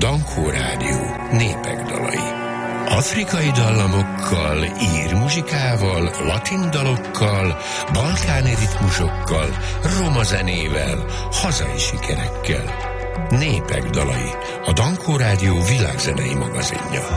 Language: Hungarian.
Dankó Rádió népek dalai. Afrikai dallamokkal, ír muzsikával, latin dalokkal, balkáni ritmusokkal, roma zenével, hazai sikerekkel. Népek dalai, a Dankó Rádió világzenei magazinja.